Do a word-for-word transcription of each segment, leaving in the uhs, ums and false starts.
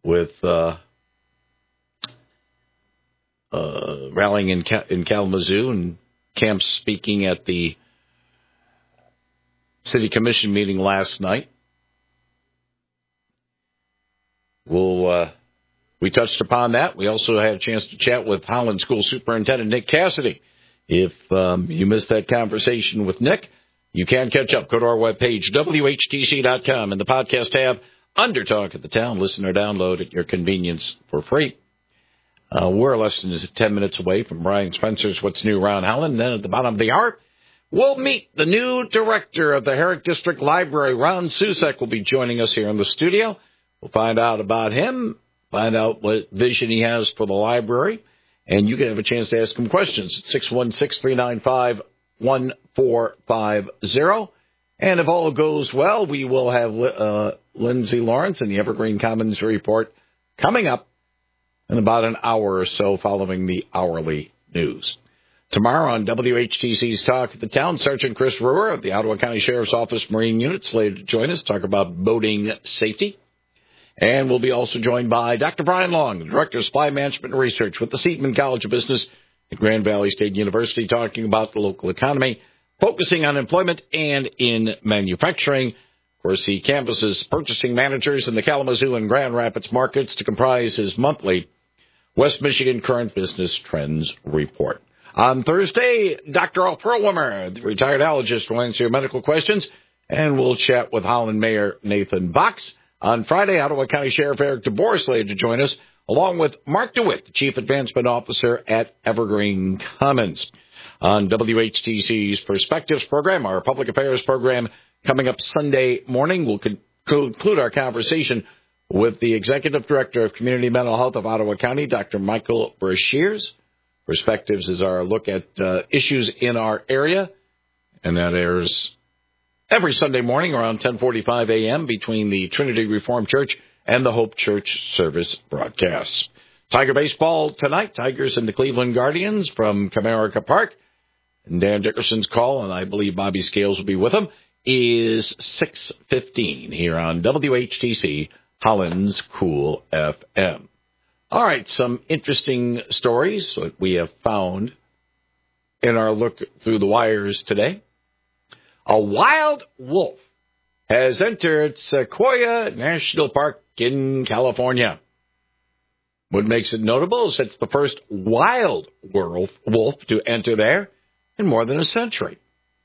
with uh, uh, rallying in, Ka- in Kalamazoo and Camp speaking at the City Commission meeting last night. We'll, uh, we touched upon that. We also had a chance to chat with Holland School Superintendent Nick Cassidy. If um, you missed that conversation with Nick, you can catch up. Go to our webpage, W H T C dot com, in the podcast tab, under Talk of the Town. Listen or download at your convenience for free. Uh, we're less than ten minutes away from Brian Spencer's What's New Around Holland. Then at the bottom of the hour, we'll meet the new director of the Herrick District Library. Ron Susek will be joining us here in the studio. We'll find out about him, find out what vision he has for the library, and you can have a chance to ask him questions at six one six, three nine five, one four five zero. And if all goes well, we will have uh, Lindsay Lawrence and the Evergreen Commons Report coming up in about an hour or so following the hourly news. Tomorrow on W H T C's Talk of the Town, Sergeant Chris Brewer of the Ottawa County Sheriff's Office Marine Unit slated to join us, talk about boating safety. And we'll be also joined by Doctor Brian Long, the Director of Supply Management and Research with the Seidman College of Business at Grand Valley State University, talking about the local economy, focusing on employment and in manufacturing. Of course, he canvasses purchasing managers in the Kalamazoo and Grand Rapids markets to comprise his monthly West Michigan Current Business Trends Report. On Thursday, Doctor Al Perlwimmer, the retired allergist, will answer your medical questions, and we'll chat with Holland Mayor Nathan Box. On Friday, Ottawa County Sheriff Eric DeBoer slated to join us, along with Mark DeWitt, the Chief Advancement Officer at Evergreen Commons. On W H T C's Perspectives program, our public affairs program, coming up Sunday morning, we'll con- conclude our conversation with the Executive Director of Community Mental Health of Ottawa County, Doctor Michael Brashears. Perspectives is our look at uh, issues in our area, and that airs every Sunday morning around ten forty-five a.m. between the Trinity Reformed Church and the Hope Church service broadcasts. Tiger baseball tonight, Tigers and the Cleveland Guardians from Comerica Park. And Dan Dickerson's call, and I believe Bobby Scales will be with him, is six fifteen here on W H T C, Holland's Cool F M. All right, some interesting stories that we have found in our look through the wires today. A wild wolf has entered Sequoia National Park in California. What makes it notable is it's the first wild wolf, wolf to enter there in more than a century.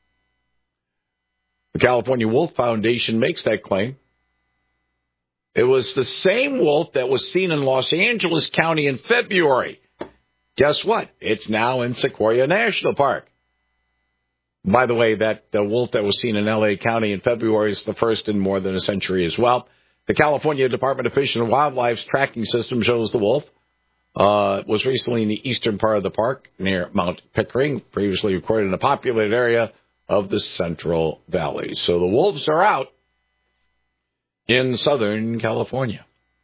The California Wolf Foundation makes that claim. It was the same wolf that was seen in Los Angeles County in February. Guess what? It's now in Sequoia National Park. By the way, that the wolf that was seen in L A County in February is the first in more than a century as well. The California Department of Fish and Wildlife's tracking system shows the wolf uh, was recently in the eastern part of the park near Mount Pickering, previously recorded in a populated area of the Central Valley. So the wolves are out in Southern California.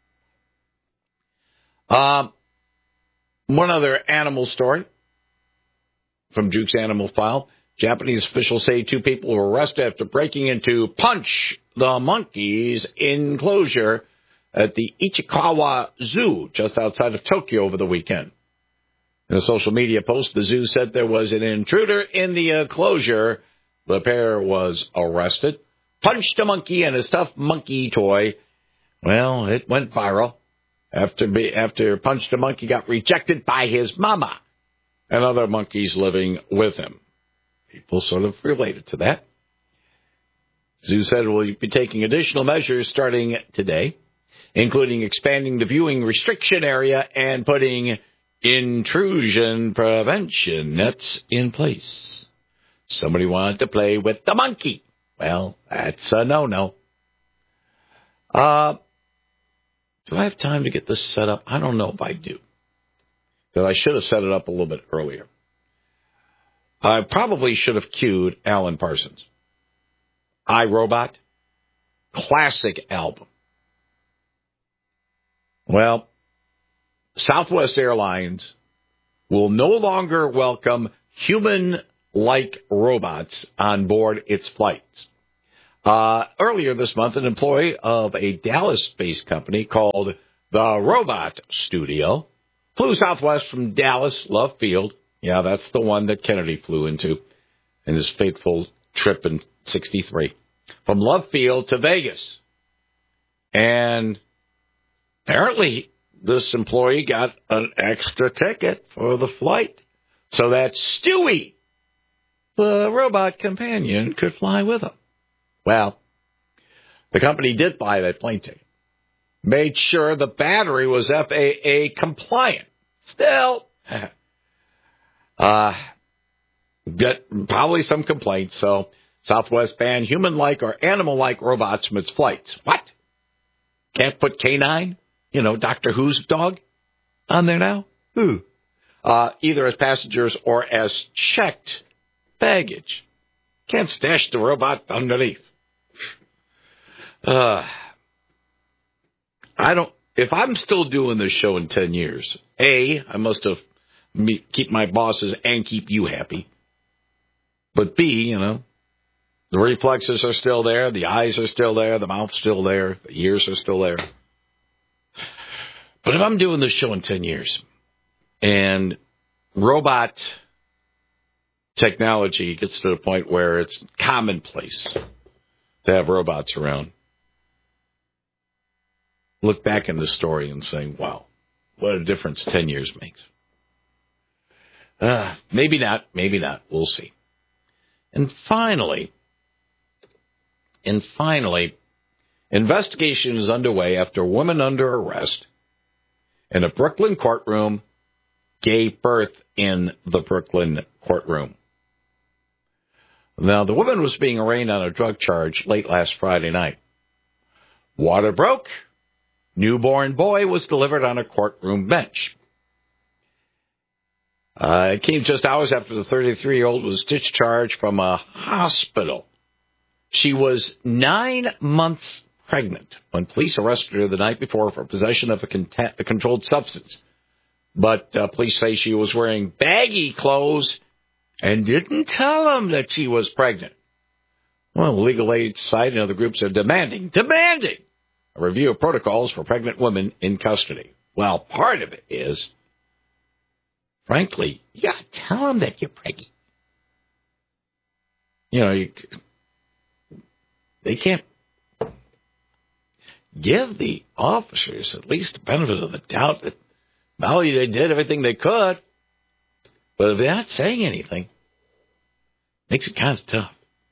Uh, one other animal story from Duke's Animal File. Japanese officials say two people were arrested after breaking into Punch the Monkey's enclosure at the Ichikawa Zoo just outside of Tokyo over the weekend. In a social media post, the zoo said there was an intruder in the enclosure. The pair was arrested. Punch the Monkey and a stuffed monkey toy. Well, it went viral after be, after Punch the Monkey got rejected by his mama and other monkeys living with him. People sort of related to that. Zoo said we'll be taking additional measures starting today, including expanding the viewing restriction area and putting intrusion prevention nets in place. Somebody wanted to play with the monkey. Well, that's a no-no. Uh, do I have time to get this set up? I don't know if I do, because I should have set it up a little bit earlier. I probably should have cued Alan Parsons. I, Robot, classic album. Well, Southwest Airlines will no longer welcome human-like robots on board its flights. Uh, earlier this month, an employee of a Dallas-based company called the robot studio, flew southwest from Dallas, Love Field. Yeah, that's the one that Kennedy flew into in his fateful trip in sixty-three. From Love Field to Vegas. And apparently this employee got an extra ticket for the flight so that Stewie, the robot companion, could fly with him. Well, the company did buy that plane ticket. Made sure the battery was F A A compliant. Still, uh, got probably some complaints. So Southwest banned human-like or animal-like robots from its flights. What? Can't put K nine, you know, Doctor Who's dog, on there now? Who? Uh, either as passengers or as checked baggage. Can't stash the robot underneath. Uh, I don't, if I'm still doing this show in ten years, A, I must have me, keep my bosses and keep you happy. But B, you know, the reflexes are still there, the eyes are still there, the mouth's still there, the ears are still there. But if I'm doing this show in ten years and robot technology gets to the point where it's commonplace to have robots around, look back in the story and say, wow, what a difference ten years makes. Uh, maybe not, maybe not. We'll see. And finally, and finally, investigation is underway after a woman under arrest in a Brooklyn courtroom gave birth in the Brooklyn courtroom. Now, the woman was being arraigned on a drug charge late last Friday night. Water broke. Newborn boy was delivered on a courtroom bench. Uh, it came just hours after the thirty-three-year-old was discharged from a hospital. She was nine months pregnant when police arrested her the night before for possession of a, con- a controlled substance. But uh, police say she was wearing baggy clothes and didn't tell them that she was pregnant. Well, the Legal Aid Society and other groups are demanding, demanding a review of protocols for pregnant women in custody. Well, part of it is, frankly, you got to tell them that you're pregnant. You know, you, they can't give the officers at least the benefit of the doubt that not only they did everything they could, but if they're not saying anything, makes it kind of tough.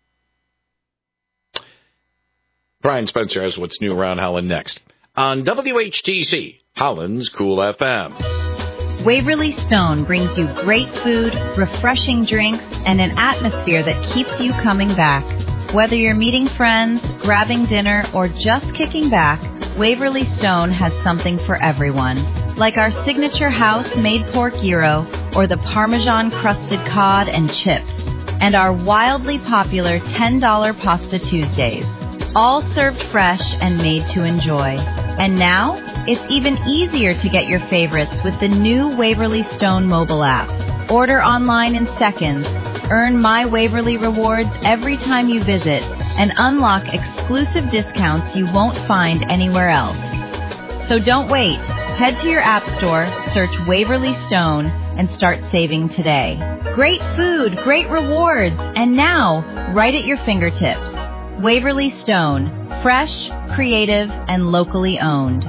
Brian Spencer has what's new around Holland next on W H T C, Holland's Cool F M. Waverly Stone brings you great food, refreshing drinks, and an atmosphere that keeps you coming back. Whether you're meeting friends, grabbing dinner, or just kicking back, Waverly Stone has something for everyone. Like our signature house-made pork gyro, or the Parmesan-crusted cod and chips, and our wildly popular ten dollar Pasta Tuesdays. All served fresh and made to enjoy. And now, it's even easier to get your favorites with the new Waverly Stone mobile app. Order online in seconds, earn My Waverly rewards every time you visit, and unlock exclusive discounts you won't find anywhere else. So don't wait. Head to your app store, search Waverly Stone, and start saving today. Great food, great rewards, and now, right at your fingertips. Waverly Stone, fresh, creative, and locally owned.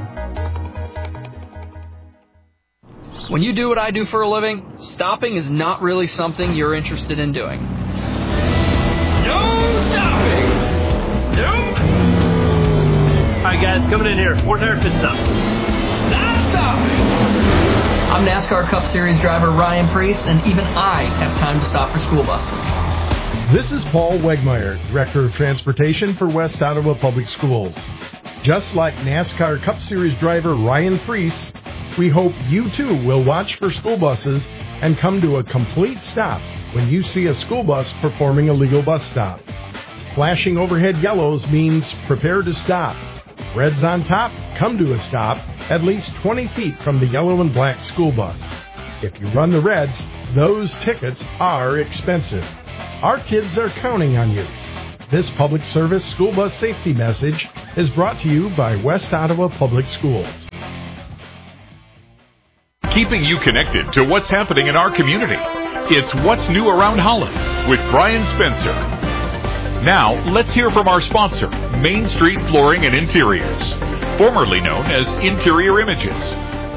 When you do what I do for a living, stopping is not really something you're interested in doing. No stopping! Nope! Alright guys, coming in here. Fourth air pit stop. Not stopping! I'm NASCAR Cup Series driver Ryan Priest, and even I have time to stop for school buses. This is Paul Wegmeyer, Director of Transportation for West Ottawa Public Schools. Just like NASCAR Cup Series driver Ryan Priest, we hope you too will watch for school buses and come to a complete stop when you see a school bus performing a legal bus stop. Flashing overhead yellows means prepare to stop. Reds on top, come to a stop at least twenty feet from the yellow and black school bus. If you run the reds, those tickets are expensive. Our kids are counting on you. This public service school bus safety message is brought to you by West Ottawa Public Schools. keeping you connected to what's happening in our community. It's What's New Around Holland with Brian Spencer. Now, let's hear from our sponsor, Main Street Flooring and Interiors, formerly known as Interior Images.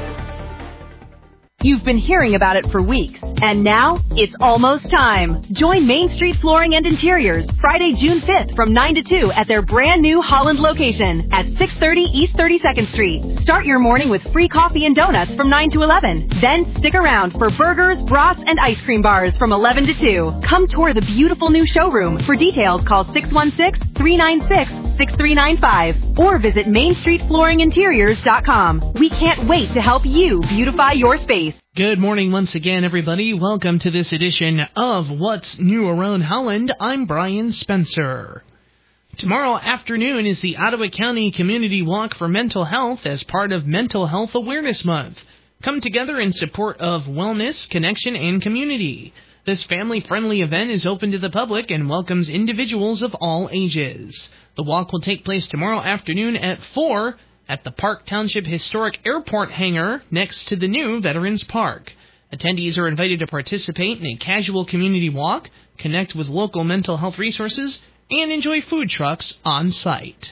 You've been hearing about it for weeks, and now it's almost time. Join Main Street Flooring and Interiors Friday, June fifth from nine to two at their brand new Holland location at six thirty East thirty-second Street. Start your morning with free coffee and donuts from nine to eleven. Then stick around for burgers, brats, and ice cream bars from eleven to two. Come tour the beautiful new showroom. For details, call six one six, three nine six, six three nine five or visit main street flooring interiors dot com. We can't wait to help you beautify your space. Good morning once again, everybody. Welcome to this edition of What's New Around Holland. I'm Brian Spencer. Tomorrow afternoon is the Ottawa County Community Walk for Mental Health as part of Mental Health Awareness Month. Come together in support of wellness, connection, and community. This family-friendly event is open to the public and welcomes individuals of all ages. The walk will take place tomorrow afternoon at four at the Park Township Historic Airport hangar next to the new Veterans Park. Attendees are invited to participate in a casual community walk, connect with local mental health resources, and enjoy food trucks on site.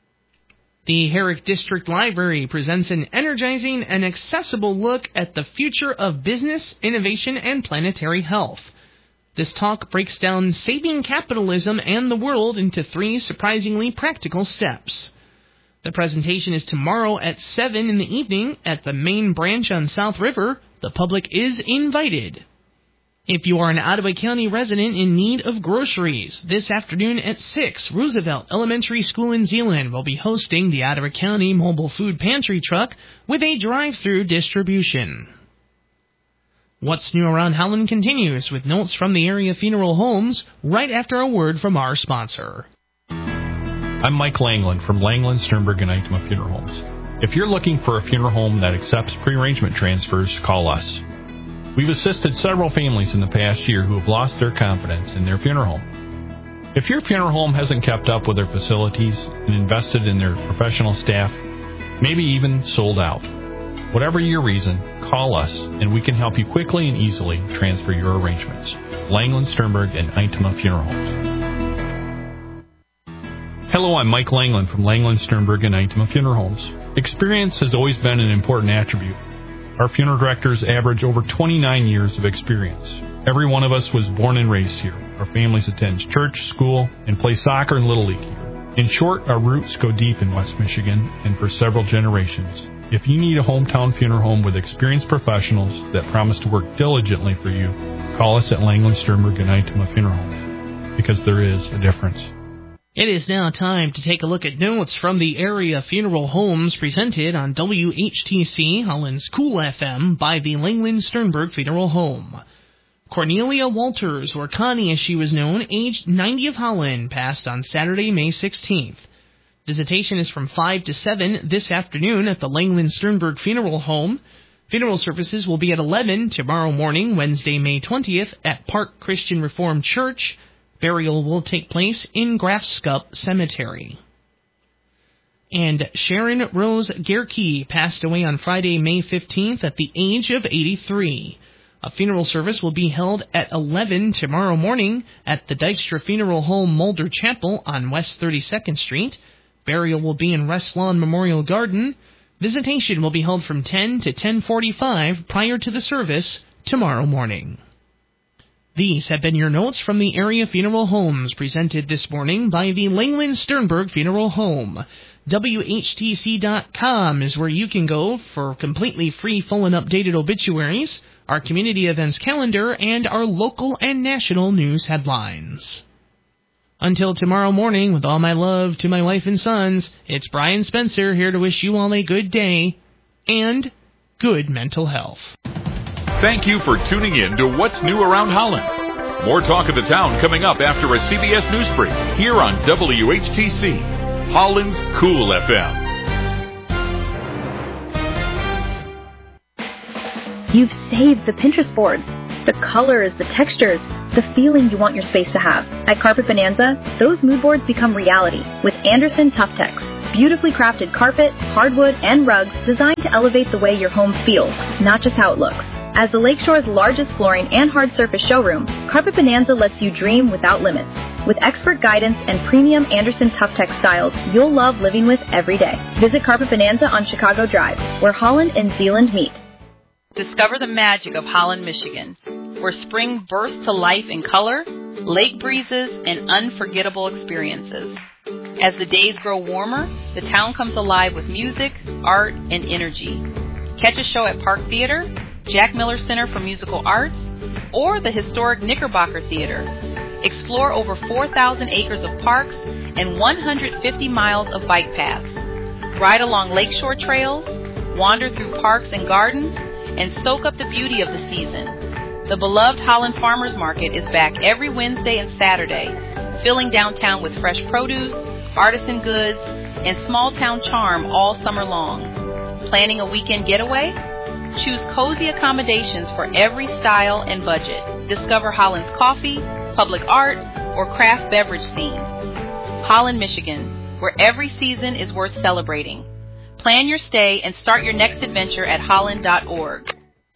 The Herrick District Library presents an energizing and accessible look at the future of business, innovation, and planetary health. This talk breaks down saving capitalism and the world into three surprisingly practical steps. The presentation is tomorrow at seven in the evening at the main branch on South River. The public is invited. If you are an Ottawa County resident in need of groceries, this afternoon at six, Roosevelt Elementary School in Zeeland will be hosting the Ottawa County Mobile Food Pantry Truck with a drive-through distribution. What's New Around Holland continues with notes from the area funeral homes right after a word from our sponsor. I'm Mike Langland from Langland, Sternberg, and Itema Funeral Homes. If you're looking for a funeral home that accepts pre-arrangement transfers, call us. We've assisted several families in the past year who have lost their confidence in their funeral home. If your funeral home hasn't kept up with their facilities and invested in their professional staff, maybe even sold out, whatever your reason, call us and we can help you quickly and easily transfer your arrangements. Langland, Sternberg, and Itema Funeral Homes. Hello, I'm Mike Langland from Langland, Sternberg, and Itema Funeral Homes. Experience has always been an important attribute. Our funeral directors average over twenty-nine years of experience. Every one of us was born and raised here. Our families attend church, school, and play soccer and Little League here. In short, our roots go deep in West Michigan and for several generations. If you need a hometown funeral home with experienced professionals that promise to work diligently for you, call us at Langland, Sternberg, and Itema Funeral Homes, because there is a difference. It is now time to take a look at notes from the area funeral homes presented on W H T C, Holland's Cool F M, by the Langland Sternberg Funeral Home. Cornelia Walters, or Connie as she was known, aged ninety of Holland, passed on Saturday, May sixteenth. Visitation is from five to seven this afternoon at the Langland Sternberg Funeral Home. Funeral services will be at eleven tomorrow morning, Wednesday, May twentieth, at Park Christian Reformed Church. Burial will take place in Grafskup Cemetery. And Sharon Rose Gerke passed away on Friday, May fifteenth at the age of eighty-three. A funeral service will be held at eleven tomorrow morning at the Dykstra Funeral Home Mulder Chapel on West thirty-second Street. Burial will be in Rest Lawn Memorial Garden. Visitation will be held from ten to ten forty-five prior to the service tomorrow morning. These have been your notes from the area funeral homes presented this morning by the Langland Sternberg Funeral Home. W H T C dot com is where you can go for completely free, full and updated obituaries, our community events calendar, and our local and national news headlines. Until tomorrow morning, with all my love to my wife and sons, it's Brian Spencer here to wish you all a good day and good mental health. Thank you for tuning in to What's New Around Holland. More talk of the town coming up after a C B S News Brief here on W H T C, Holland's Cool F M. You've saved the Pinterest boards, the colors, the textures, the feeling you want your space to have. At Carpet Bonanza, those mood boards become reality with Anderson Tough Text. Beautifully crafted carpet, hardwood, and rugs designed to elevate the way your home feels, not just how it looks. As the Lakeshore's largest flooring and hard surface showroom, Carpet Bonanza lets you dream without limits. With expert guidance and premium Anderson Tough Tech styles you'll love living with every day. Visit Carpet Bonanza on Chicago Drive, where Holland and Zeeland meet. Discover the magic of Holland, Michigan, where spring bursts to life in color, lake breezes, and unforgettable experiences. As the days grow warmer, the town comes alive with music, art, and energy. Catch a show at Park Theater, Jack Miller Center for Musical Arts, or the historic Knickerbocker Theater. Explore over four thousand acres of parks and one hundred fifty miles of bike paths. Ride along lakeshore trails, wander through parks and gardens, and soak up the beauty of the season. The beloved Holland Farmers Market is back every Wednesday and Saturday, filling downtown with fresh produce, artisan goods, and small town charm all summer long. Planning a weekend getaway? Choose cozy accommodations for every style and budget. Discover Holland's coffee, public art, or craft beverage scene. Holland, Michigan, where every season is worth celebrating. Plan your stay and start your next adventure at holland dot org.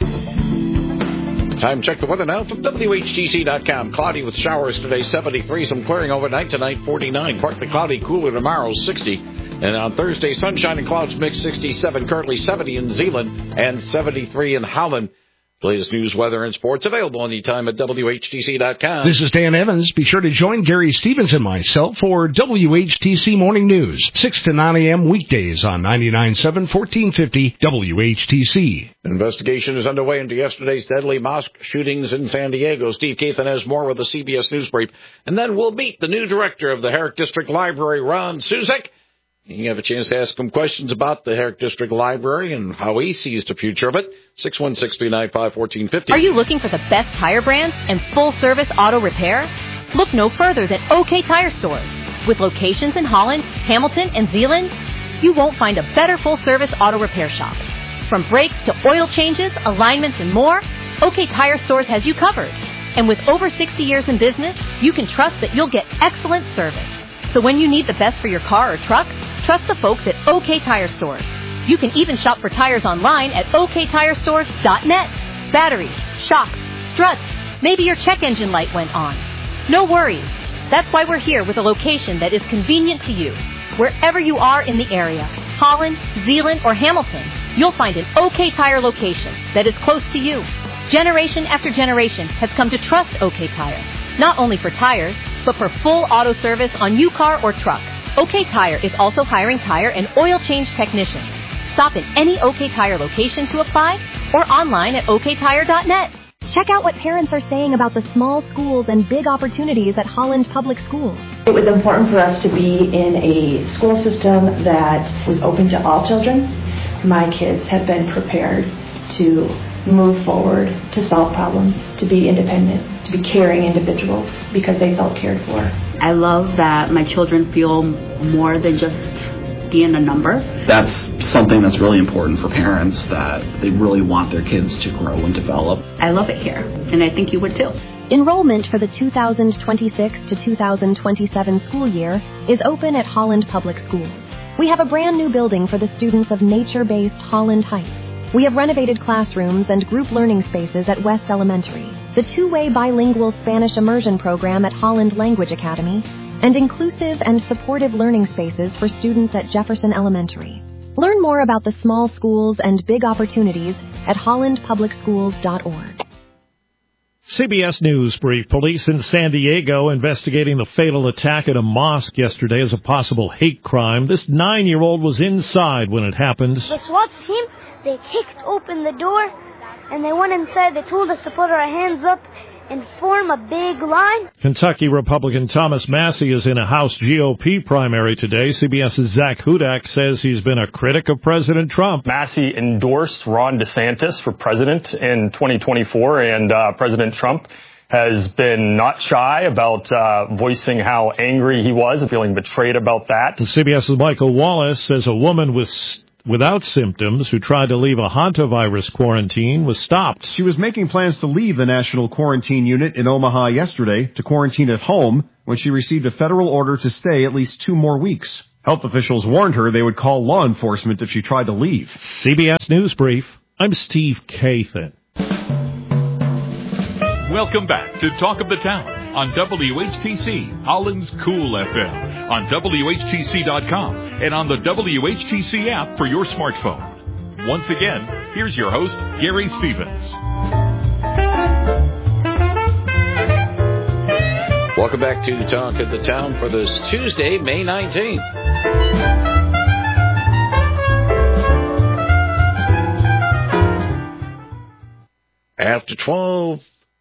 Time check the weather now from W H T C dot com. Cloudy with showers today, seventy-three. Some clearing overnight tonight, forty-nine. Partly cloudy, cooler tomorrow, sixty. And on Thursday, sunshine and clouds mix, sixty-seven. Currently seventy in Zeeland and seventy-three in Holland. Latest news, weather, and sports available anytime at W H T C dot com. This is Dan Evans. Be sure to join Gary Stevens and myself for W H T C Morning News, six to nine a.m. weekdays on ninety-nine point seven, fourteen fifty W H T C. Investigation is underway into yesterday's deadly mosque shootings in San Diego. Steve Kathan has more with the C B S News Brief. And then we'll meet the new director of the Herrick District Library, Ron Suzik. You have a chance to ask him questions about the Herrick District Library and how he sees the future of it. six one six, three nine five, one four five zero. Are you looking for the best tire brands and full-service auto repair? Look no further than OK Tire Stores. With locations in Holland, Hamilton, and Zeeland, you won't find a better full-service auto repair shop. From brakes to oil changes, alignments, and more, OK Tire Stores has you covered. And with over sixty years in business, you can trust that you'll get excellent service. So when you need the best for your car or truck, trust the folks at OK Tire Stores. You can even shop for tires online at O K tire stores dot net. Batteries, shocks, struts, maybe your check engine light went on. No worries. That's why we're here with a location that is convenient to you. Wherever you are in the area, Holland, Zeeland, or Hamilton, you'll find an OK Tire location that is close to you. Generation after generation has come to trust OK Tire, not only for tires, but for full auto service on your car or truck. OK Tire is also hiring tire and oil change technicians. Stop in any OK Tire location to apply or online at O K tire dot net. Check out what parents are saying about the small schools and big opportunities at Holland Public Schools. It was important for us to be in a school system that was open to all children. My kids have been prepared to move forward, to solve problems, to be independent, to be caring individuals because they felt cared for. I love that my children feel more than just being a number. That's something that's really important for parents, that they really want their kids to grow and develop. I love it here, and I think you would too. Enrollment for the two thousand twenty-six to two thousand twenty-seven school year is open at Holland Public Schools. We have a brand new building for the students of nature-based Holland Heights. We have renovated classrooms and group learning spaces at West Elementary, the two-way bilingual Spanish immersion program at Holland Language Academy, and inclusive and supportive learning spaces for students at Jefferson Elementary. Learn more about the small schools and big opportunities at holland public schools dot org. C B S News Brief. Police in San Diego investigating the fatal attack at a mosque yesterday as a possible hate crime. This nine-year-old was inside when it happened. The SWAT team, they kicked open the door, and they went inside. They told us to put our hands up and form a big line. Kentucky Republican Thomas Massie is in a House G O P primary today. CBS's Zach Hudak says he's been a critic of President Trump. Massie endorsed Ron DeSantis for president in twenty twenty-four, and uh, President Trump has been not shy about uh, voicing how angry he was and feeling betrayed about that. CBS's Michael Wallace says a woman with without symptoms who tried to leave a hantavirus quarantine was stopped. She was making plans to leave the National Quarantine Unit in Omaha yesterday to quarantine at home when she received a federal order to stay at least two more weeks. Health officials warned her they would call law enforcement if she tried to leave. C B S News Brief. I'm Steve Kathan. Welcome back to Talk of the Town on W H T C, Holland's Cool F M, on W H T C dot com, and on the W H T C app for your smartphone. Once again, here's your host, Gary Stevens. Welcome back to Talk of the Town for this Tuesday, May nineteenth. After twelve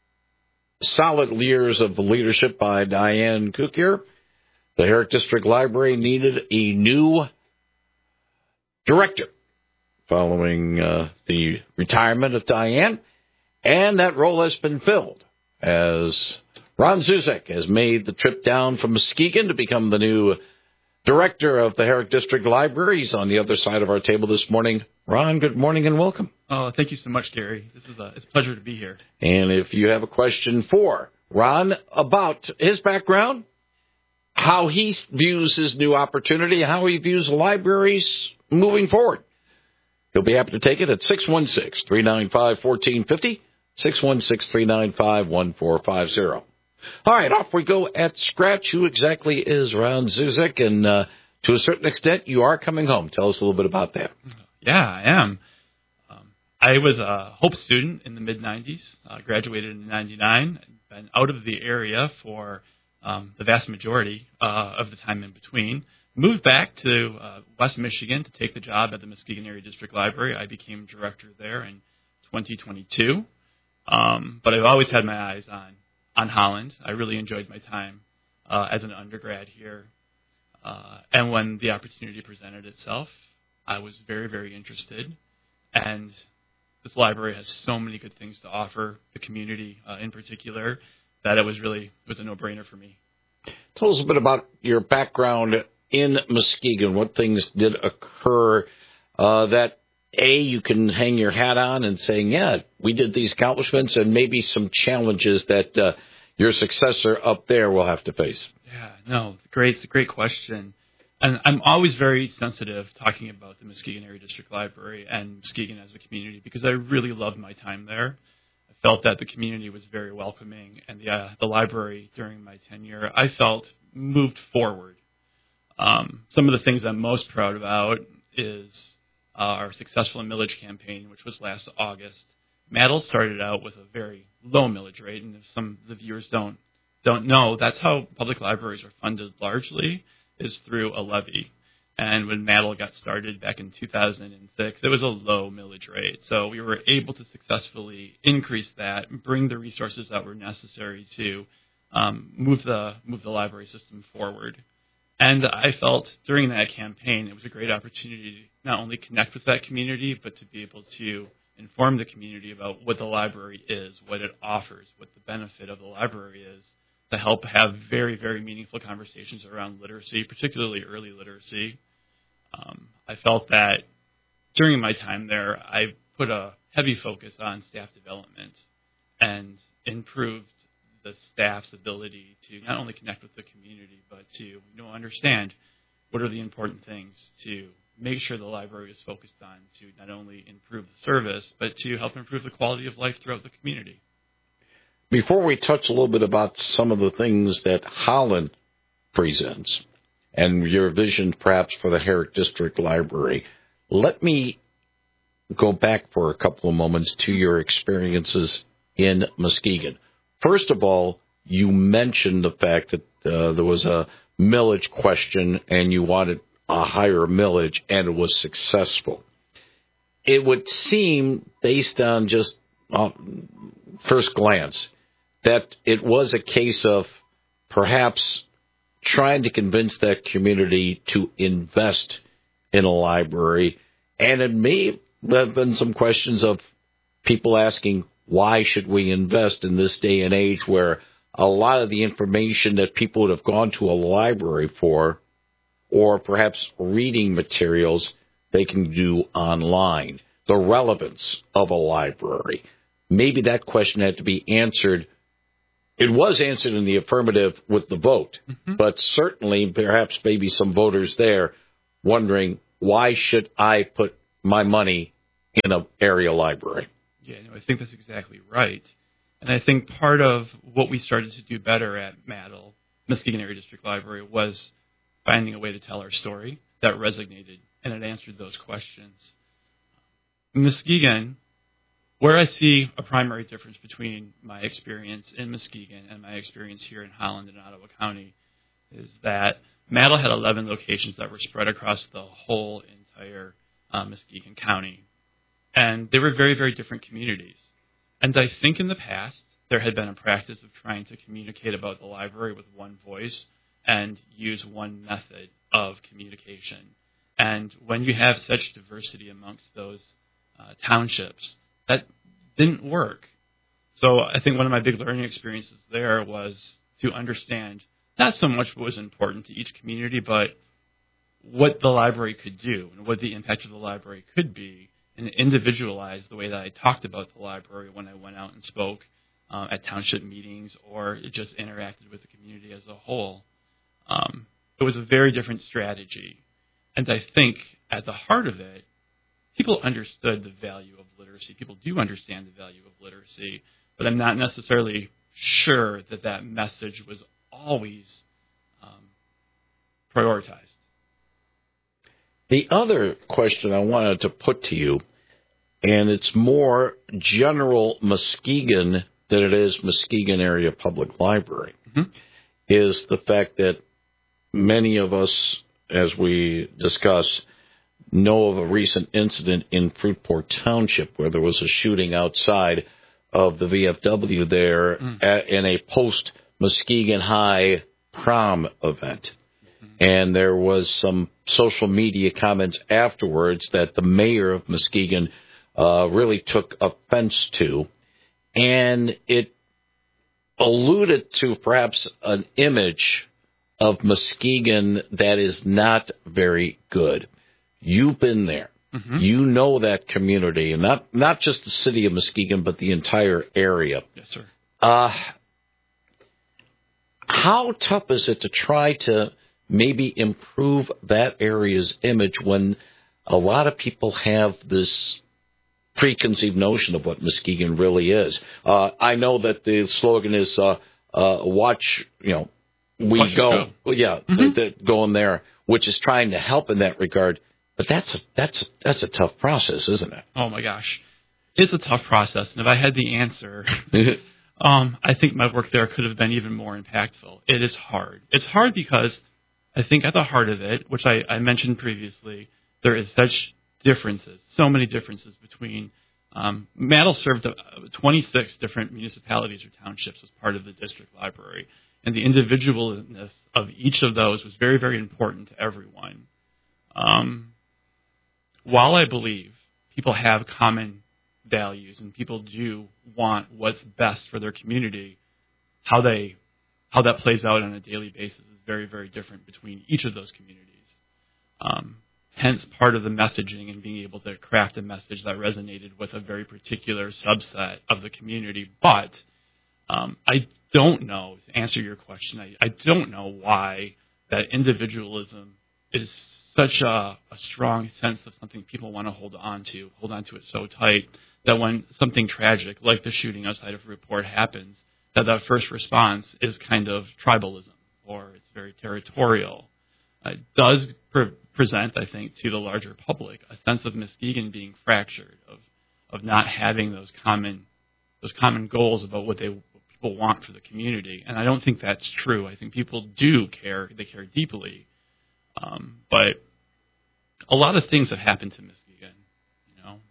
solid years of leadership by Diane Kukier, the Herrick District Library needed a new director following uh, the retirement of Diane, and that role has been filled as Ron Zuzek has made the trip down from Muskegon to become the new director of the Herrick District Library. He's on the other side of our table this morning. Ron, good morning and welcome. Oh, thank you so much, Gary. This is a, it's a pleasure to be here. And if you have a question for Ron about his background, how he views his new opportunity, how he views libraries moving forward, he'll be happy to take it at six one six, three nine five, one four five zero, six one six, three nine five, one four five zero. All right, off we go at scratch. Who exactly is Ron Zuzek? And uh, to a certain extent, you are coming home. Tell us a little bit about that. Yeah, I am. Um, I was a Hope student in the mid nineties, uh, graduated in ninety-nine, been out of the area for um, the vast majority uh, of the time in between. Moved back to uh, West Michigan to take the job at the Muskegon Area District Library. I became director there in twenty twenty-two. Um, but I've always had my eyes on, on Holland. I really enjoyed my time uh, as an undergrad here. Uh, and when the opportunity presented itself, I was very, very interested. And this library has so many good things to offer the community uh, in particular that it was really it was a no-brainer for me. Tell us a bit about your background in Muskegon. What things did occur uh, that, A, you can hang your hat on and saying, yeah, we did these accomplishments, and maybe some challenges that uh, your successor up there will have to face? Yeah, no, great, it's a great question. And I'm always very sensitive talking about the Muskegon Area District Library and Muskegon as a community because I really loved my time there. I felt that the community was very welcoming, and the, uh, the library during my tenure, I felt, moved forward. Um, some of the things I'm most proud about is uh, our successful millage campaign, which was last August. Maddle started out with a very low millage rate, and if some of the viewers don't don't know, that's how public libraries are funded largely, is through a levy. And when Maddle got started back in two thousand six, it was a low millage rate. So we were able to successfully increase that, bring the resources that were necessary to um, move the move the library system forward. And I felt during that campaign it was a great opportunity to not only connect with that community, but to be able to inform the community about what the library is, what it offers, what the benefit of the library is, to help have very, very meaningful conversations around literacy, particularly early literacy. Um, I felt that during my time there, I put a heavy focus on staff development and improved the staff's ability to not only connect with the community, but to you know, understand what are the important things to make sure the library is focused on to not only improve the service, but to help improve the quality of life throughout the community. Before we touch a little bit about some of the things that Holland presents and your vision perhaps for the Herrick District Library, let me go back for a couple of moments to your experiences in Muskegon. First of all, you mentioned the fact that uh, there was a millage question and you wanted a higher millage, and it was successful. It would seem, based on just uh, first glance, that it was a case of perhaps trying to convince that community to invest in a library, and it may have been some questions of people asking, why should we invest in this day and age where a lot of the information that people would have gone to a library for, or perhaps reading materials, they can do online? The relevance of a library. Maybe that question had to be answered it was answered in the affirmative with the vote, mm-hmm. but certainly perhaps maybe some voters there wondering, why should I put my money in an area library? Yeah, no, I think that's exactly right. And I think part of what we started to do better at M A D L, Muskegon Area District Library, was finding a way to tell our story that resonated, and it answered those questions. Muskegon, where I see a primary difference between my experience in Muskegon and my experience here in Holland and Ottawa County, is that M A D L had eleven locations that were spread across the whole entire uh, Muskegon County. And they were very, very different communities. And I think in the past, there had been a practice of trying to communicate about the library with one voice and use one method of communication. And when you have such diversity amongst those uh, townships, that didn't work. So I think one of my big learning experiences there was to understand not so much what was important to each community, but what the library could do and what the impact of the library could be, and individualize the way that I talked about the library when I went out and spoke uh, at township meetings or just interacted with the community as a whole. Um, it was a very different strategy. And I think at the heart of it, people understood the value of literacy. People do understand the value of literacy, but I'm not necessarily sure that that message was always um, prioritized. The other question I wanted to put to you, and it's more general Muskegon than it is Muskegon Area Public Library, mm-hmm. is the fact that many of us, as we discuss, know of a recent incident in Fruitport Township where there was a shooting outside of the V F W there mm. at, in a post-Muskegon High prom event. And there was some social media comments afterwards that the mayor of Muskegon uh, really took offense to. And it alluded to perhaps an image of Muskegon that is not very good. You've been there. Mm-hmm. You know that community, and not, not just the city of Muskegon, but the entire area. Yes, sir. Uh, how tough is it to try to maybe improve that area's image when a lot of people have this preconceived notion of what Muskegon really is? Uh, I know that the slogan is uh, uh, watch, you know, we watch go. go. Yeah, mm-hmm. the, the, going there, which is trying to help in that regard. But that's a, that's that's a tough process, isn't it? Oh, my gosh. It's a tough process. And if I had the answer, um, I think my work there could have been even more impactful. It is hard. It's hard because I think at the heart of it, which I, I mentioned previously, there is such differences, so many differences between um, M A D L served uh, twenty-six different municipalities or townships as part of the district library, and the individualness of each of those was very, very important to everyone. Um, while I believe people have common values and people do want what's best for their community, how they how that plays out on a daily basis is very, very different between each of those communities. Um, hence, part of the messaging and being able to craft a message that resonated with a very particular subset of the community. But um, I don't know, to answer your question, I, I don't know why that individualism is such a, a strong sense of something people want to hold on to, hold on to it so tight that when something tragic, like the shooting outside of Fruitport, happens, that that first response is kind of tribalism, or it's very territorial. It does pre- present, I think, to the larger public a sense of Muskegon being fractured, of of not having those common those common goals about what they what people want for the community. And I don't think that's true. I think people do care; they care deeply. Um, but a lot of things have happened to Muskegon. You know, um,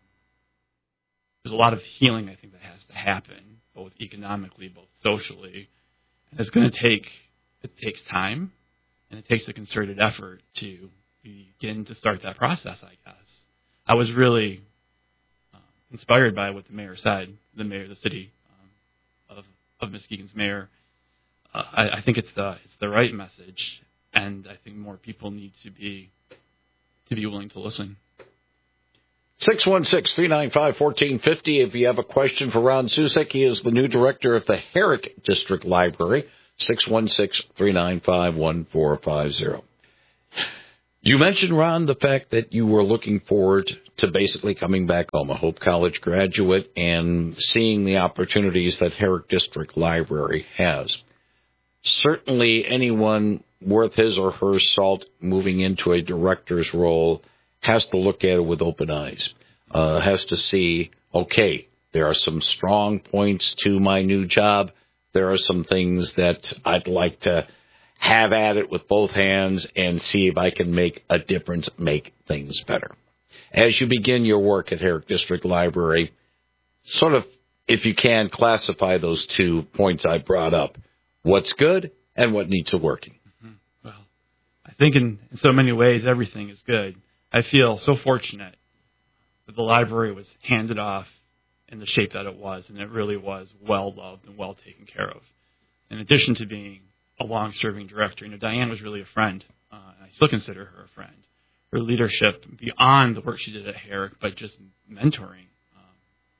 there's a lot of healing I think that has to happen, both economically, both socially, and it's going to take it takes time, and it takes a concerted effort to begin to start that process. I guess I was really uh, inspired by what the mayor said. The mayor, the city um, of of Muskegon's mayor. Uh, I, I think it's the it's the right message, and I think more people need to be to be willing to listen. six one six, three nine five, one four five zero. If you have a question for Ron Susek, he is the new director of the Herrick District Library. six one six, three nine five, one four five zero. You mentioned, Ron, the fact that you were looking forward to basically coming back home, a Hope College graduate, and seeing the opportunities that Herrick District Library has. Certainly anyone worth his or her salt moving into a director's role has to look at it with open eyes, uh, has to see, okay, there are some strong points to my new job. There are some things that I'd like to have at it with both hands and see if I can make a difference, make things better. As you begin your work at Herrick District Library, sort of, if you can, classify those two points I brought up. What's good and what needs working? Mm-hmm. Well, I think in, in so many ways everything is good. I feel so fortunate that the library was handed off in the shape that it was, and it really was well-loved and well taken care of. In addition to being a long-serving director, you know, Diane was really a friend, uh, and I still consider her a friend. Her leadership, beyond the work she did at Herrick, but just mentoring um,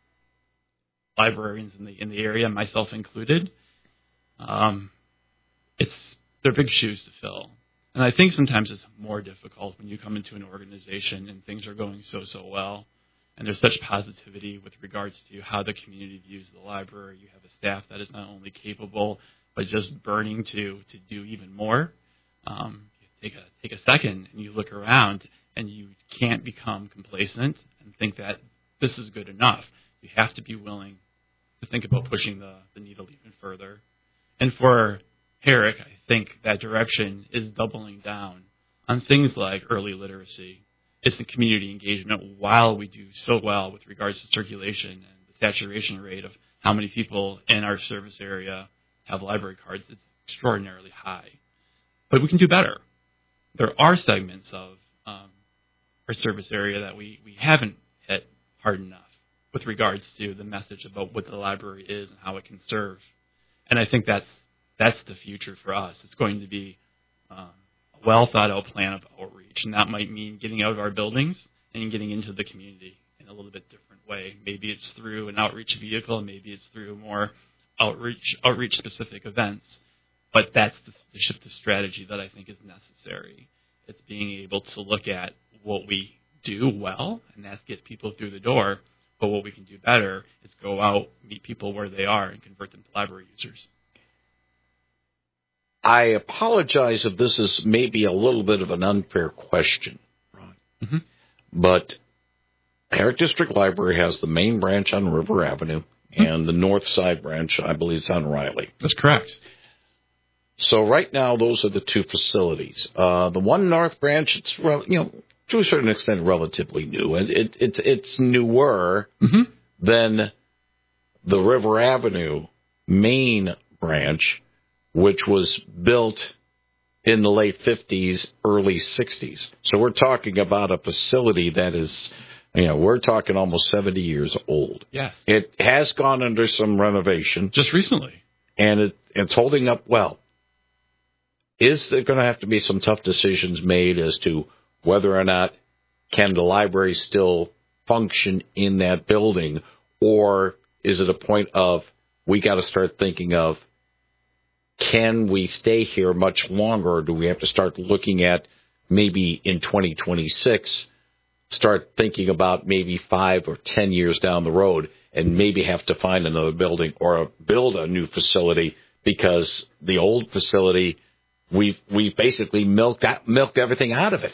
librarians in the in the area, myself included, um, it's they're big shoes to fill. And I think sometimes it's more difficult when you come into an organization and things are going so, so well, and there's such positivity with regards to how the community views the library. You have a staff that is not only capable, but just burning to to do even more. Um, you take a take a second and you look around, and you can't become complacent and think that this is good enough. You have to be willing to think about pushing the, the needle even further. And for Herrick, I think that direction is doubling down on things like early literacy. It's the community engagement while we do so well with regards to circulation and the saturation rate of how many people in our service area have library cards. It's extraordinarily high. But we can do better. There are segments of um, our service area that we, we haven't hit hard enough with regards to the message about what the library is and how it can serve. And I think that's that's the future for us. It's going to be um, a well-thought-out plan of outreach, and that might mean getting out of our buildings and getting into the community in a little bit different way. Maybe it's through an outreach vehicle, maybe it's through more outreach outreach specific events, but that's the, the shift of strategy that I think is necessary. It's being able to look at what we do well, and that's get people through the door, but what we can do better is go out, meet people where they are, and convert them to library users. I apologize if this is maybe a little bit of an unfair question, Ron. Mm-hmm. But Herrick District Library has the main branch on River Avenue, mm-hmm. and the north side branch, I believe, is on Riley. That's correct. So right now, those are the two facilities. Uh, the one north branch, it's, you know, to a certain extent, relatively new. It, it, it, it's newer mm-hmm. than the River Avenue main branch, which was built in the late fifties, early sixties. So we're talking about a facility that is, you know, we're talking almost seventy years old. Yes. It has gone under some renovation. Just recently. And it, it's holding up well. Is there going to have to be some tough decisions made as to whether or not can the library still function in that building, or is it a point of we got to start thinking of, can we stay here much longer, or do we have to start looking at maybe in twenty twenty-six, start thinking about maybe five or ten years down the road and maybe have to find another building or build a new facility because the old facility, we've, we've basically milked out, milked everything out of it?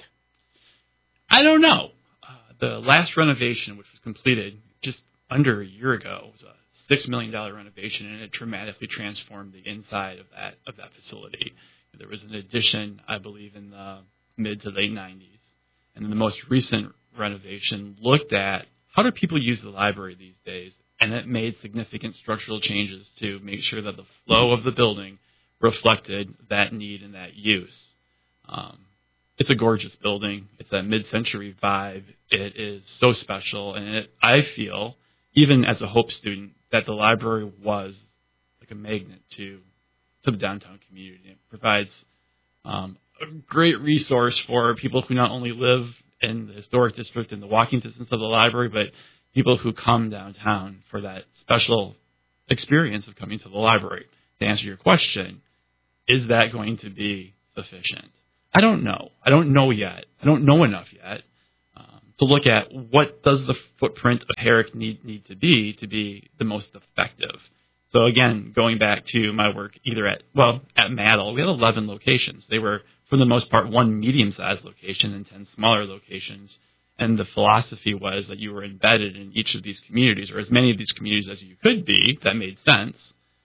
I don't know. Uh, the last renovation, which was completed just under a year ago, was a six million dollars renovation, and it dramatically transformed the inside of that of that facility. There was an addition, I believe, in the mid to late nineties. And then the most recent renovation looked at how do people use the library these days, and it made significant structural changes to make sure that the flow of the building reflected that need and that use. Um, it's a gorgeous building. It's that mid-century vibe. It is so special, and it, I feel, even as a Hope student, that the library was like a magnet to to the downtown community. It provides um, a great resource for people who not only live in the historic district in the walking distance of the library, but people who come downtown for that special experience of coming to the library. To answer your question, is that going to be sufficient? I don't know. I don't know yet. I don't know enough yet um, to look at what does the footprint of Herrick need, need to be to be the most effective. So again, going back to my work either at, well, at Maddle, we had eleven locations. They were, for the most part, one medium-sized location and ten smaller locations. And the philosophy was that you were embedded in each of these communities, or as many of these communities as you could be. That made sense.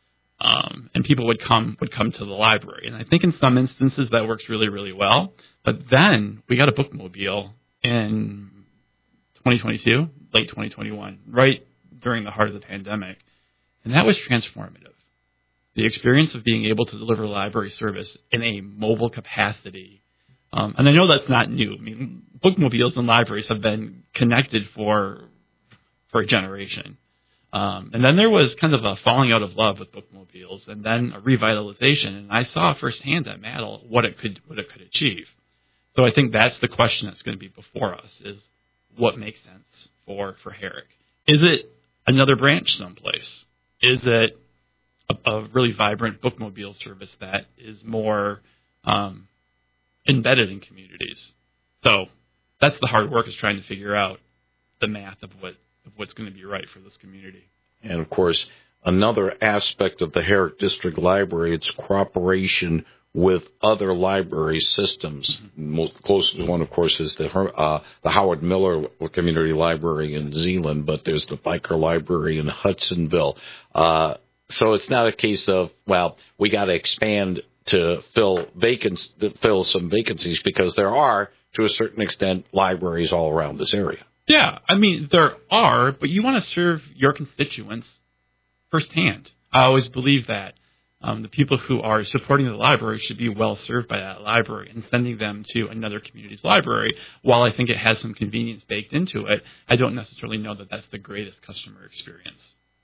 Um, and people would come would come to the library. And I think in some instances that works really, really well. But then we got a bookmobile in twenty twenty-two, late twenty twenty-one, right during the heart of the pandemic. And that was transformative. The experience of being able to deliver library service in a mobile capacity. Um, and I know that's not new. I mean, bookmobiles and libraries have been connected for for a generation. Um, and then there was kind of a falling out of love with bookmobiles, and then a revitalization. And I saw firsthand at Maddle what it could what it could achieve. So I think that's the question that's going to be before us: is what makes sense for for Herrick? Is it another branch someplace? Is it a, a really vibrant bookmobile service that is more um, embedded in communities? So that's the hard work, is trying to figure out the math of what of what's going to be right for this community. And, of course, another aspect of the Herrick District Library, it's cooperation with other library systems. Mm-hmm. Most closest one, of course, is the uh, the Howard Miller Community Library in Zeeland, but there's the Biker Library in Hudsonville. Uh, so it's not a case of, well, we got to expand to fill vacants, to fill some vacancies, because there are, to a certain extent, libraries all around this area. Yeah, I mean, there are, but you want to serve your constituents firsthand. I always believe that. Um, the people who are supporting the library should be well served by that library, and sending them to another community's library, while I think it has some convenience baked into it, I don't necessarily know that that's the greatest customer experience.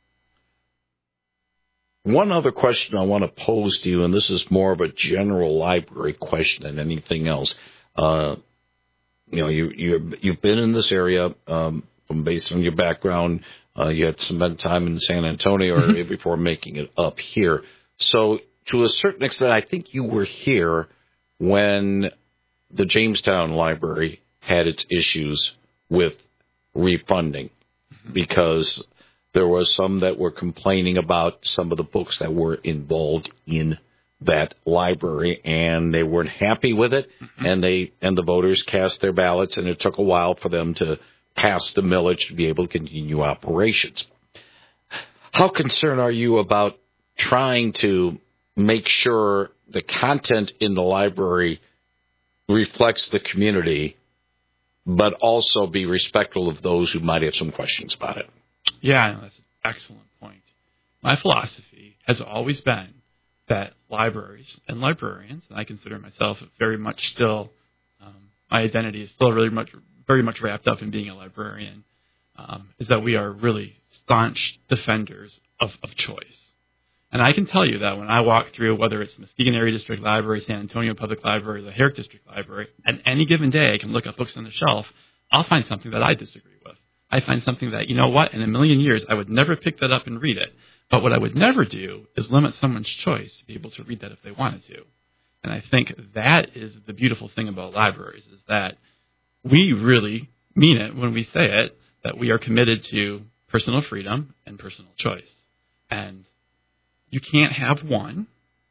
One other question I want to pose to you, and this is more of a general library question than anything else. Uh, you know, you, you, you've been in this area, um, from based on your background. Uh, you had some time in San Antonio area before making it up here. So to a certain extent, I think you were here when the Jamestown Library had its issues with refunding, because there was some that were complaining about some of the books that were involved in that library, and they weren't happy with it, and they and the voters cast their ballots, and it took a while for them to pass the millage to be able to continue operations. How concerned are you about trying to make sure the content in the library reflects the community, but also be respectful of those who might have some questions about it? Yeah, that's an excellent point. My philosophy has always been that libraries and librarians, and I consider myself very much still, um, my identity is still really much, very much wrapped up in being a librarian, um, is that we are really staunch defenders of, of choice. And I can tell you that when I walk through, whether it's Muskegon Area District Library, San Antonio Public Library, or the Herrick District Library, at any given day I can look up books on the shelf, I'll find something that I disagree with. I find something that, you know what, in a million years I would never pick that up and read it. But what I would never do is limit someone's choice to be able to read that if they wanted to. And I think that is the beautiful thing about libraries, is that we really mean it when we say it, that we are committed to personal freedom and personal choice. And you can't have one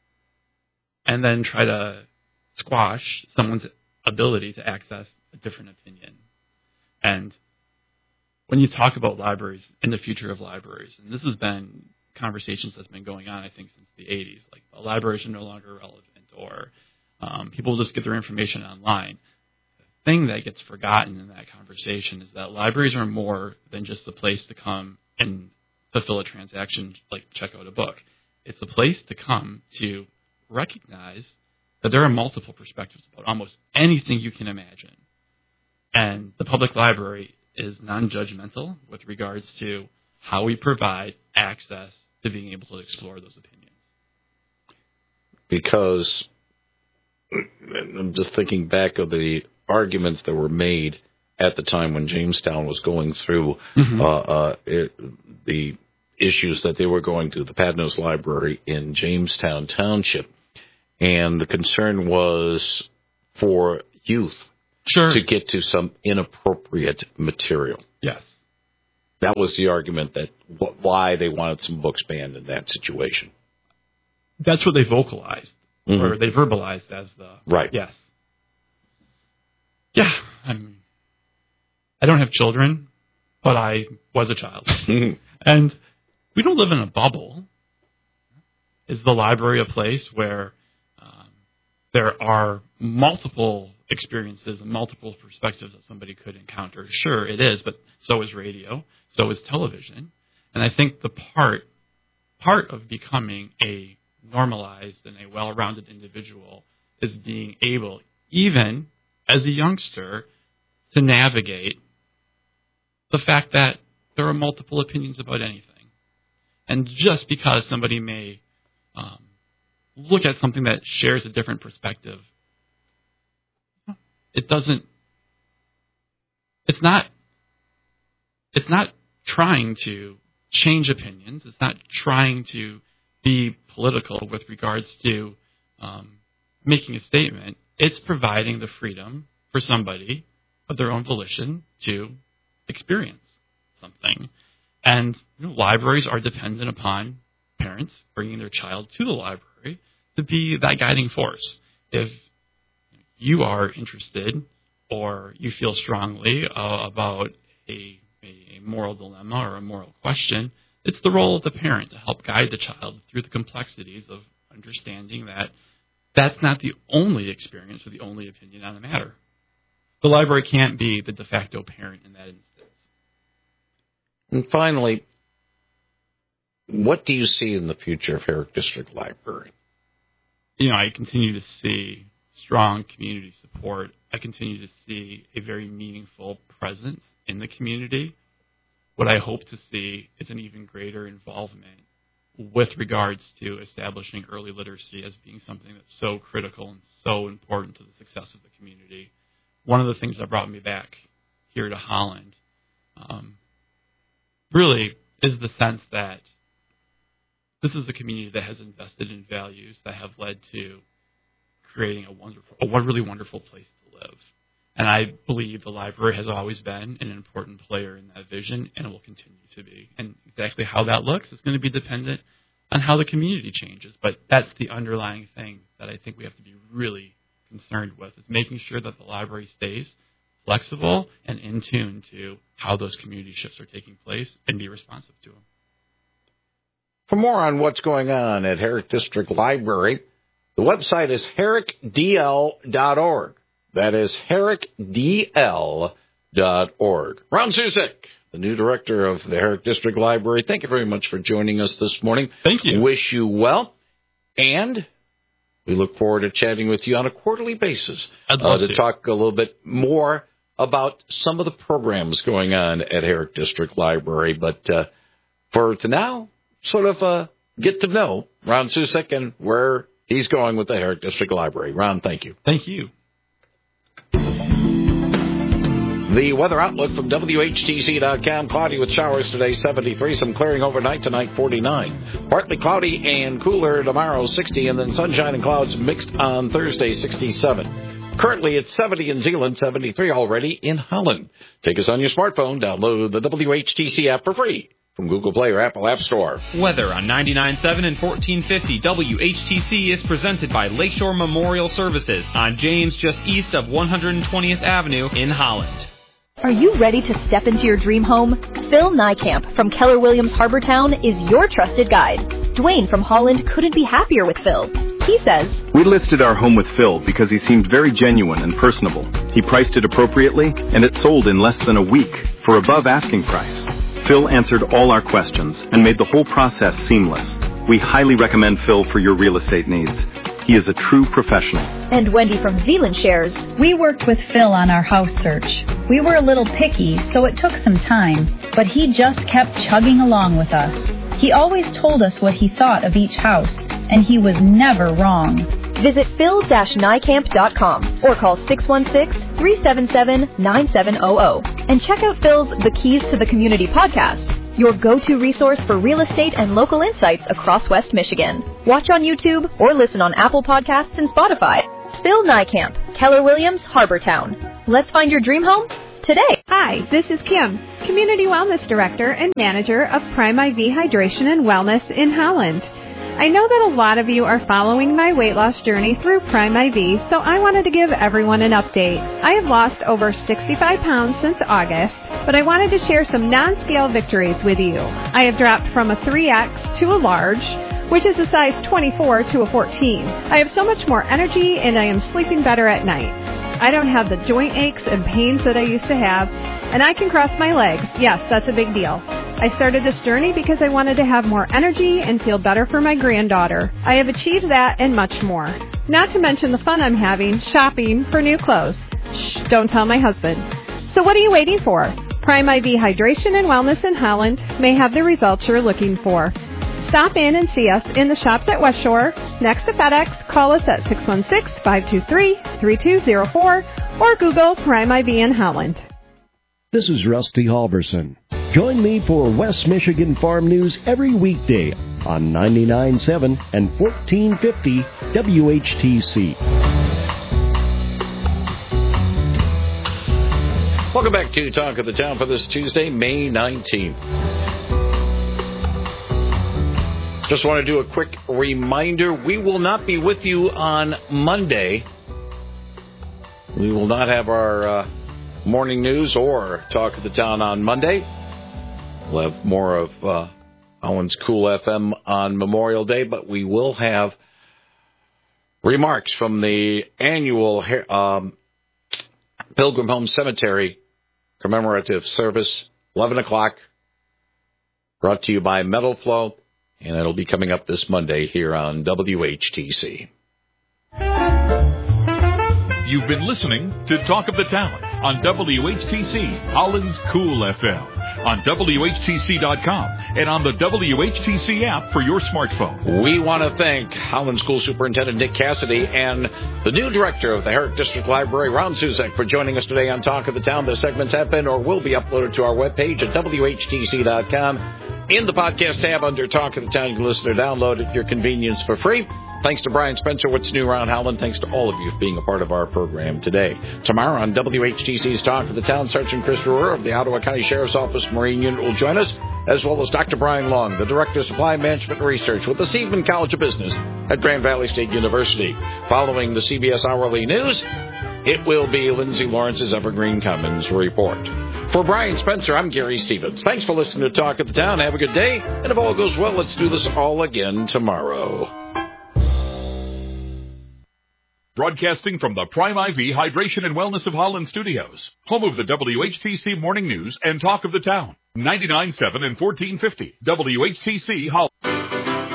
and then try to squash someone's ability to access a different opinion. And when you talk about libraries and the future of libraries, and this has been conversations that's been going on, I think, since the eighties, like the libraries are no longer relevant, or um, people just get their information online. The thing that gets forgotten in that conversation is that libraries are more than just a place to come and fulfill a transaction, like check out a book. It's a place to come to recognize that there are multiple perspectives about almost anything you can imagine. And the public library is non-judgmental with regards to how we provide access to being able to explore those opinions. Because I'm just thinking back of the arguments that were made at the time when Jamestown was going through Mm-hmm. uh, uh, it, the issues that they were going through, the Padnos Library in Jamestown Township. And the concern was for youth sure. to get to some inappropriate material. Yes. That was the argument that why they wanted some books banned in that situation. That's what they vocalized, Mm-hmm. or they verbalized as the... Right. Yes. Yeah. I mean, I don't have children, but I was a child. And we don't live in a bubble. Is the library a place where um, there are multiple experiences and multiple perspectives that somebody could encounter? Sure, it is, but so is radio, so is television. And I think the part part of becoming a normalized and a well-rounded individual is being able, even as a youngster, to navigate the fact that there are multiple opinions about anything. And just because somebody may um, look at something that shares a different perspective, it doesn't, it's not, it's not trying to change opinions. It's not trying to be political with regards to um, making a statement. It's providing the freedom for somebody of their own volition to experience something. And you know, libraries are dependent upon parents bringing their child to the library to be that guiding force. If you are interested or you feel strongly uh, about a, a moral dilemma or a moral question, it's the role of the parent to help guide the child through the complexities of understanding that that's not the only experience or the only opinion on the matter. The library can't be the de facto parent in that instance. And finally, what do you see in the future of Herrick District Library? You know, I continue to see strong community support. I continue to see a very meaningful presence in the community. What I hope to see is an even greater involvement with regards to establishing early literacy as being something that's so critical and so important to the success of the community. One of the things that brought me back here to Holland um, really is the sense that this is a community that has invested in values that have led to creating a wonderful, a really wonderful place to live. And I believe the library has always been an important player in that vision, and it will continue to be. And exactly how that looks is going to be dependent on how the community changes. But that's the underlying thing that I think we have to be really concerned with, is making sure that the library stays flexible and in tune to how those community shifts are taking place and be responsive to them. For more on what's going on at Herrick District Library, the website is herrick d l dot org. That is herrick d l dot org. Ron Susek, the new director of the Herrick District Library, thank you very much for joining us this morning. Thank you. Wish you well, and we look forward to chatting with you on a quarterly basis I'd love uh, to, to talk a little bit more about some of the programs going on at Herrick District Library. But uh, for to now, sort of uh, get to know Ron Susek and where he's going with the Herrick District Library. Ron, thank you. Thank you. The weather outlook from W H T C dot com. Cloudy with showers today, seventy-three. Some clearing overnight tonight, forty-nine. Partly cloudy and cooler tomorrow, sixty. And then sunshine and clouds mixed on Thursday, sixty-seven. Currently it's seventy in Zeeland, seventy-three already in Holland. Take us on your smartphone. Download the W H T C app for free from Google Play or Apple App Store. Weather on ninety-nine point seven and fourteen fifty W H T C is presented by Lakeshore Memorial Services on James, just east of one hundred twentieth Avenue in Holland. Are you ready to step into your dream home? Phil Nykamp from Keller Williams Harbortown is your trusted guide. Dwayne from Holland couldn't be happier with Phil. He says, "We listed our home with Phil because he seemed very genuine and personable. He priced it appropriately, and it sold in less than a week for above asking price. Phil answered all our questions and made the whole process seamless. We highly recommend Phil for your real estate needs. He is a true professional." And Wendy from Zeeland shares, "We worked with Phil on our house search. We were a little picky, so it took some time, but he just kept chugging along with us. He always told us what he thought of each house, and he was never wrong." Visit phil dash nykamp dot com or call six one six, three seven seven, nine seven zero zero. And check out Phil's The Keys to the Community podcast, your go-to resource for real estate and local insights across West Michigan. Watch on YouTube or listen on Apple Podcasts and Spotify. Phil Nykamp, Keller Williams, Harbortown. Let's find your dream home today. Hi, this is Kim, Community Wellness Director and Manager of Prime I V Hydration and Wellness in Holland. I know that a lot of you are following my weight loss journey through Prime I V, so I wanted to give everyone an update. I have lost over sixty-five pounds since August, but I wanted to share some non-scale victories with you. I have dropped from a three X to a large, which is a size twenty-four to a fourteen. I have so much more energy and I am sleeping better at night. I don't have the joint aches and pains that I used to have, and I can cross my legs. Yes, that's a big deal. I started this journey because I wanted to have more energy and feel better for my granddaughter. I have achieved that and much more. Not to mention the fun I'm having shopping for new clothes. Shh, don't tell my husband. So what are you waiting for? Prime I V Hydration and Wellness in Holland may have the results you're looking for. Stop in and see us in the shops at West Shore, next to FedEx. Call us at six one six, five two three, three two zero four or Google Prime I V in Holland. This is Rusty Halverson. Join me for West Michigan Farm News every weekday on ninety-nine point seven and fourteen fifty W H T C. Welcome back to Talk of the Town for this Tuesday, May nineteenth. Just want to do a quick reminder. We will not be with you on Monday. We will not have our uh, morning news or Talk of the Town on Monday. We'll have more of uh, Holland's Cool F M on Memorial Day, but we will have remarks from the annual um, Pilgrim Home Cemetery commemorative service, eleven o'clock, brought to you by Metal Flow. And it'll be coming up this Monday here on W H T C. You've been listening to Talk of the Town on W H T C, Holland's Cool F M, on W H T C dot com, and on the W H T C app for your smartphone. We want to thank Holland School Superintendent Nick Cassidy and the new director of the Herrick District Library, Ron Suzek, for joining us today on Talk of the Town. The segments have been or will be uploaded to our webpage at W H T C dot com. In the podcast tab under Talk of the Town, you can listen or download at your convenience for free. Thanks to Brian Spencer, What's New Around Holland. Thanks to all of you for being a part of our program today. Tomorrow on W H T C's Talk of the Town, Sergeant Chris Ruhr of the Ottawa County Sheriff's Office Marine Unit will join us, as well as Doctor Brian Long, the Director of Supply Management and Research with the Seidman College of Business at Grand Valley State University. Following the C B S Hourly News, it will be Lindsay Lawrence's Evergreen Commons Report. For Brian Spencer, I'm Gary Stevens. Thanks for listening to Talk of the Town. Have a good day. And if all goes well, let's do this all again tomorrow. Broadcasting from the Prime I V Hydration and Wellness of Holland studios, home of the W H T C Morning News and Talk of the Town, ninety-nine point seven and fourteen fifty W H T C Holland.